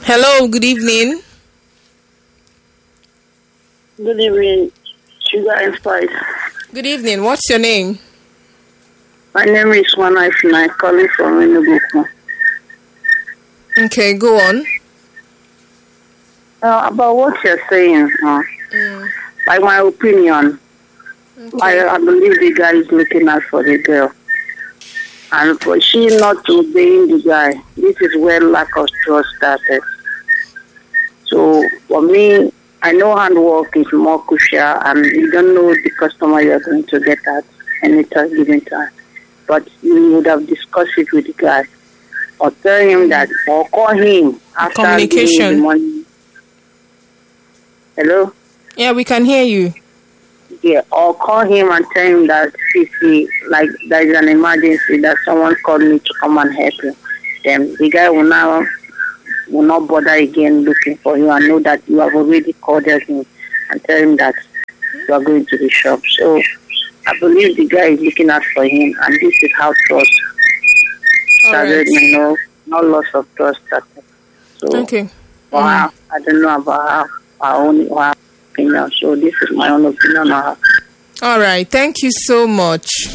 Hello, good evening. Good evening, Sugar and Spice. Good evening. What's your name? My name is Wanaife, I'm calling from Enugu. Okay, go on. About what you're saying, by my opinion, I believe the guy is looking out for the girl. And for she not obeying the guy, this is where lack of trust started. So for me, I know handwork is more crucial and you don't know the customer you're going to get at any time given time. But you would have discussed it with the guy or tell him that or call him after Communication. giving the money. Hello? Yeah, we can hear you. Yeah, or call him and tell him that see, like there is an emergency that someone called me to come and help you. Then the guy will not bother again looking for you and know that you have already called him and tell him that you are going to the shop. So I believe the guy is looking out for him and this is how trust started, not loss of trust started. So Okay. I don't know about our opinion. So this is my own opinion. All right. Thank you so much.